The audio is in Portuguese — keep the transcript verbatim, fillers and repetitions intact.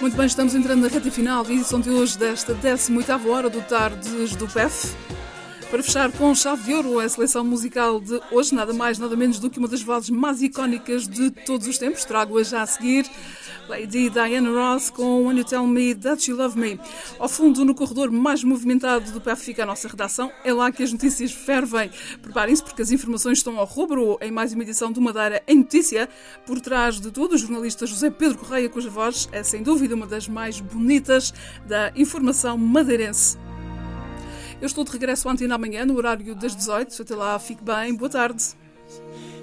Muito bem, estamos entrando na reta final da edição de hoje desta décima oitava hora do Tardes do P E F. Para fechar com chave de ouro a seleção musical de hoje, nada mais, nada menos do que uma das vozes mais icónicas de todos os tempos. Trago-a já a seguir, Lady Diana Ross com When You Tell Me That You Love Me. Ao fundo, no corredor mais movimentado do P E F fica a nossa redação. É lá que as notícias fervem. Preparem-se porque as informações estão ao rubro em mais uma edição do Madeira em Notícia. Por trás de tudo, o jornalista José Pedro Correia, cuja voz é sem dúvida uma das mais bonitas da informação madeirense. Eu estou de regresso à antena amanhã, no horário das dezoito. Até lá, fique bem. Boa tarde.